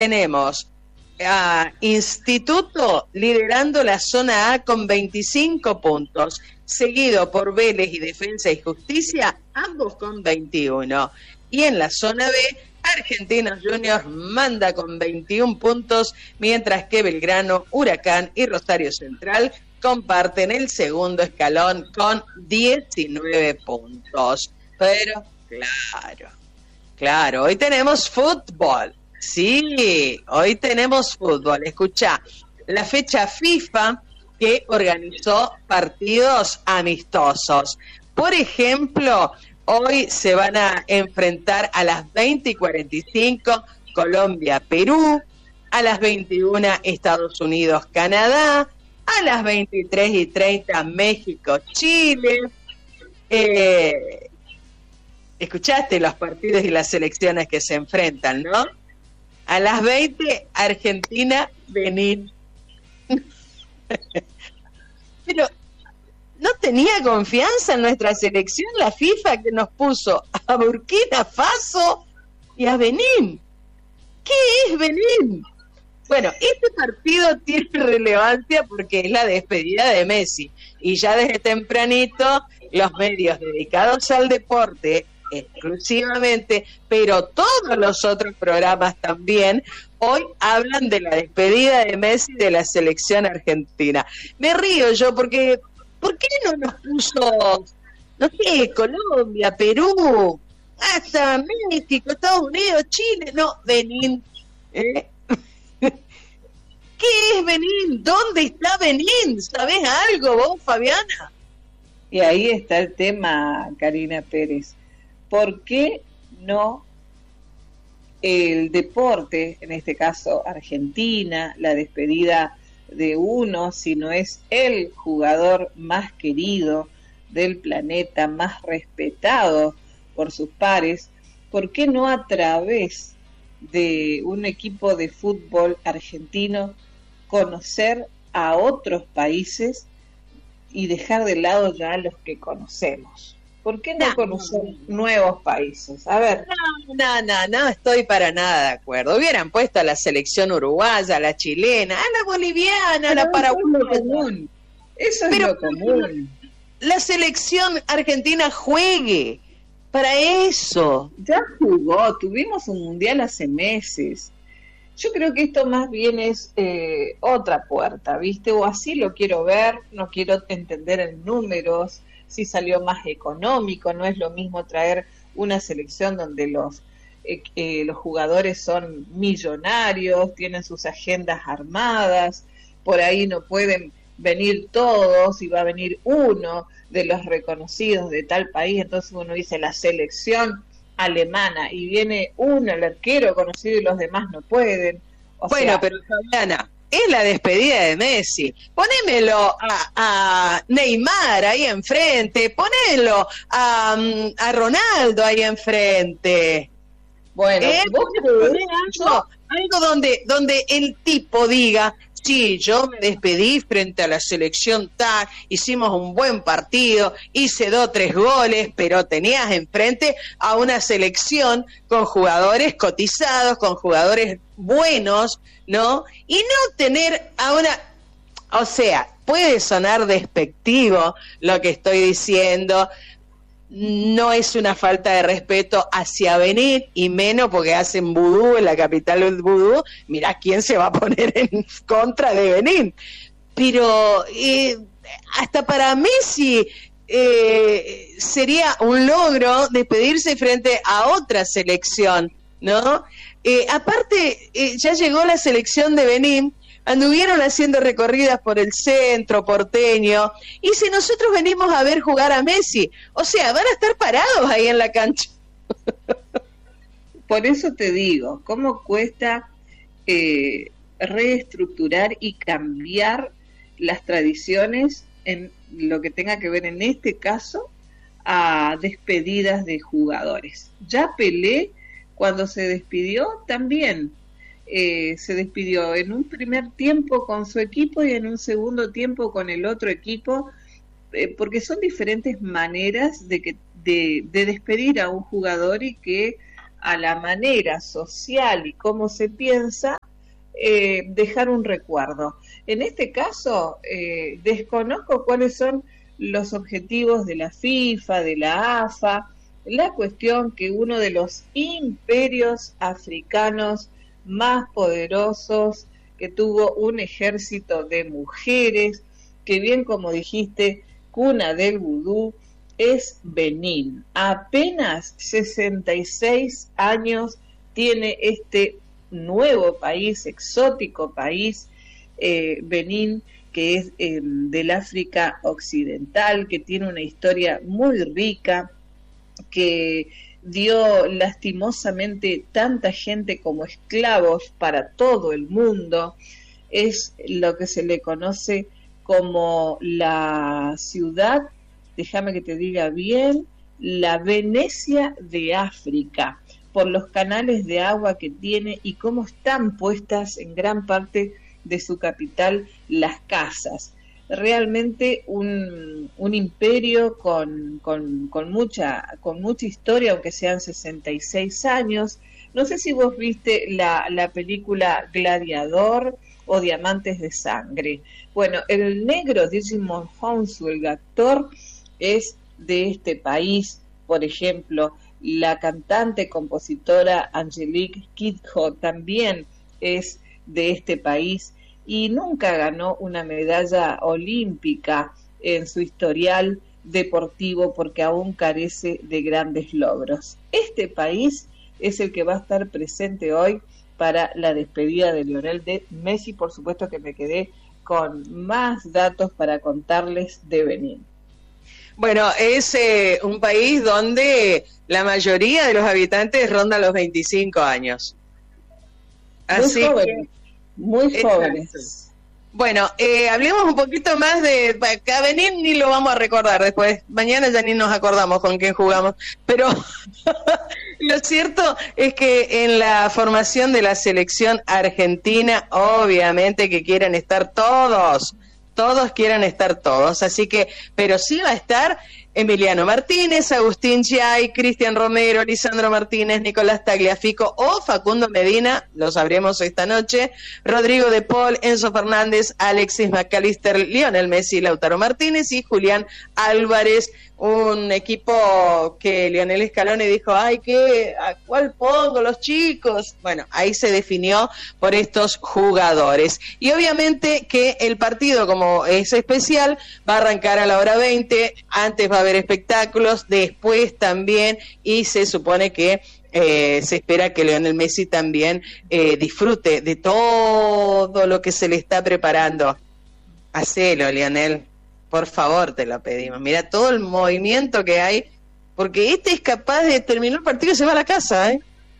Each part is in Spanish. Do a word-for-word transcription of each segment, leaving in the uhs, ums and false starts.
tenemos a Instituto liderando la zona A con veinticinco puntos, seguido por Vélez y Defensa y Justicia, ambos con veintiuno. Y en la zona B, Argentinos Juniors manda con veintiún puntos, mientras que Belgrano, Huracán y Rosario Central comparten el segundo escalón con diecinueve puntos. Pero, claro, claro, hoy tenemos fútbol. Sí, hoy tenemos fútbol. Escuchá, la fecha FIFA que organizó partidos amistosos. Por ejemplo, hoy se van a enfrentar a las veinte y cuarenta y cinco Colombia-Perú, a las veintiuna Estados Unidos-Canadá, a las veintitrés y treinta México-Chile. Eh, escuchaste los partidos y las selecciones que se enfrentan, ¿no? A las veinte, Argentina-Benín. Pero no tenía confianza en nuestra selección la FIFA, que nos puso a Burkina Faso y a Benín. ¿Qué es Benín? Bueno, este partido tiene relevancia porque es la despedida de Messi. Y ya desde tempranito los medios dedicados al deporte exclusivamente, pero todos los otros programas también, hoy hablan de la despedida de Messi de la selección argentina. Me río yo porque, ¿por qué no nos puso, no sé, Colombia, Perú, hasta México, Estados Unidos, Chile? No, Benín. ¿Eh? ¿Qué es Benín? ¿Dónde está Benín? ¿Sabés algo vos, Fabiana? Y ahí está el tema, Karina Pérez. ¿Por qué no el deporte, en este caso Argentina, la despedida de uno, si no es el jugador más querido del planeta, más respetado por sus pares, por qué no a través de un equipo de fútbol argentino conocer a otros países y dejar de lado ya los que conocemos? ¿Por qué no, no conocer no. nuevos países? A ver. No, no, no, no estoy para nada de acuerdo. Hubieran puesto a la selección uruguaya, a la chilena, a la boliviana, pero a la paraguaya. Eso es lo común. La selección argentina juegue para eso. Ya jugó, tuvimos un mundial hace meses. Yo creo que esto más bien es eh, otra puerta, ¿viste? O así lo quiero ver, no quiero entender en números, si salió más económico. No es lo mismo traer una selección donde los eh, eh, los jugadores son millonarios, tienen sus agendas armadas, por ahí no pueden venir todos y va a venir uno de los reconocidos de tal país. Entonces uno dice la selección alemana y viene uno, el arquero conocido, y los demás no pueden. O bueno, sea, pero Fabiana, es la despedida de Messi. Ponémelo a, a Neymar ahí enfrente, ponémelo a, a Ronaldo ahí enfrente. Bueno, ¿Eh? ¿vos algo, algo donde, donde el tipo diga, sí, yo me despedí frente a la selección T A C, hicimos un buen partido, hice dos, tres goles, pero tenías enfrente a una selección con jugadores cotizados, con jugadores buenos, ¿no? Y no tener a una... O sea, puede sonar despectivo lo que estoy diciendo, no es una falta de respeto hacia Benín, y menos porque hacen vudú en la capital del vudú. Mirá quién se va a poner en contra de Benín. Pero eh, hasta para Messi eh, sería un logro despedirse frente a otra selección, ¿no? Eh, aparte, eh, ya llegó la selección de Benín, anduvieron haciendo recorridas por el centro porteño, y si nosotros venimos a ver jugar a Messi, o sea, van a estar parados ahí en la cancha. Por eso te digo, ¿cómo cuesta eh, reestructurar y cambiar las tradiciones en lo que tenga que ver, en este caso, a despedidas de jugadores? Ya Pelé, cuando se despidió, también Eh, se despidió en un primer tiempo con su equipo y en un segundo tiempo con el otro equipo, eh, porque son diferentes maneras de, que, de, de despedir a un jugador y que a la manera social y cómo se piensa, eh, dejar un recuerdo. En este caso, eh, desconozco cuáles son los objetivos de la FIFA, de la A F A, la cuestión que uno de los imperios africanos más poderosos, que tuvo un ejército de mujeres, que bien como dijiste, cuna del vudú, es Benín. Apenas sesenta y seis años tiene este nuevo país, exótico país, eh, Benín, que es eh, del África Occidental, que tiene una historia muy rica, que dio lastimosamente tanta gente como esclavos para todo el mundo. Es lo que se le conoce como la ciudad, déjame que te diga bien, la Venecia de África, por los canales de agua que tiene y cómo están puestas en gran parte de su capital las casas. Realmente un, un imperio con, con, con, mucha, con mucha historia, aunque sean sesenta y seis años. No sé si vos viste la, la película Gladiador o Diamantes de Sangre. Bueno, el negro Digimon Hounsou, el actor, es de este país. Por ejemplo, la cantante, compositora Angelique Kidjo también es de este país y nunca ganó una medalla olímpica en su historial deportivo porque aún carece de grandes logros. Este país es el que va a estar presente hoy para la despedida de Lionel de Messi. Por supuesto que me quedé con más datos para contarles de Benín. Bueno, es eh, un país donde la mayoría de los habitantes ronda los veinticinco años. Así muy jóvenes, que, muy jóvenes. Exacto. Bueno, eh, hablemos un poquito más de... A Benín ni lo vamos a recordar después. Mañana ya ni nos acordamos con quién jugamos. Pero lo cierto es que en la formación de la selección argentina, obviamente que quieren estar todos... Todos quieren estar todos, así que, pero sí va a estar Emiliano Martínez, Agustín Giai, Cristian Romero, Lisandro Martínez, Nicolás Tagliafico o Facundo Medina, lo sabremos esta noche, Rodrigo de Paul, Enzo Fernández, Alexis McAllister, Lionel Messi, Lautaro Martínez y Julián Álvarez, un equipo que Lionel Scaloni dijo, ay, ¿qué? ¿A cuál pongo los chicos? Bueno, ahí se definió por estos jugadores. Y obviamente que el partido, como es especial, va a arrancar a la hora veinte, antes va a haber espectáculos, después también, y se supone que eh, se espera que Lionel Messi también eh, disfrute de todo lo que se le está preparando. Hacelo, Lionel. Por favor, te lo pedimos. Mira todo el movimiento que hay, porque este es capaz de terminar el partido y se va a la casa, ¿eh?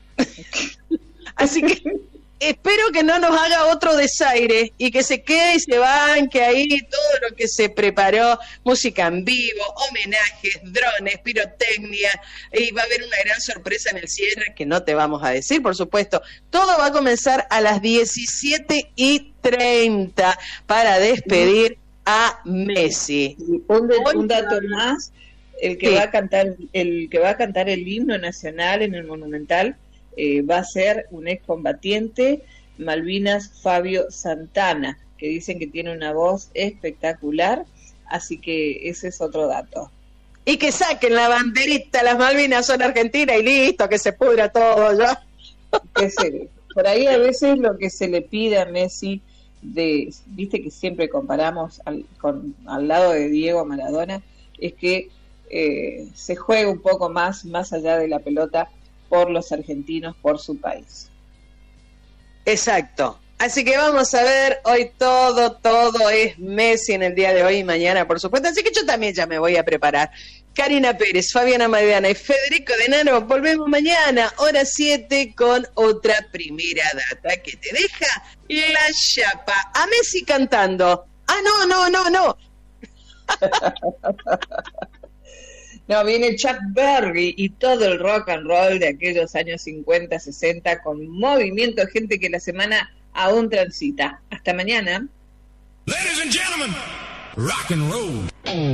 Así que espero que no nos haga otro desaire y que se quede y se banque ahí todo lo que se preparó, música en vivo, homenajes, drones, pirotecnia, y va a haber una gran sorpresa en el cierre que no te vamos a decir, por supuesto. Todo va a comenzar a las diecisiete y treinta para despedir a Messi. Un, de, un dato más, el que sí. va a cantar el que va a cantar el himno nacional en el Monumental eh, va a ser un excombatiente Malvinas, Fabio Santana, que dicen que tiene una voz espectacular, así que ese es otro dato. Y que saquen la banderita, las Malvinas son argentinas y listo, que se pudra todo ya. Que se, por ahí a veces lo que se le pide a Messi, de, viste que siempre comparamos al, con, al lado de Diego Maradona, es que eh, se juegue un poco más, más allá de la pelota por los argentinos, por su país. Exacto. Así que vamos a ver, hoy todo, todo es Messi en el día de hoy y mañana, por supuesto. Así que yo también ya me voy a preparar. Karina Pérez, Fabiana Maidana y Federico Denaro, volvemos mañana, hora siete, con otra primera data que te deja la chapa. A Messi cantando. Ah, no, no, no, no. No, viene Chuck Berry y todo el rock and roll de aquellos años cincuenta, sesenta, con movimiento, gente que la semana aún transita. Hasta mañana. Ladies and gentlemen, rock and roll.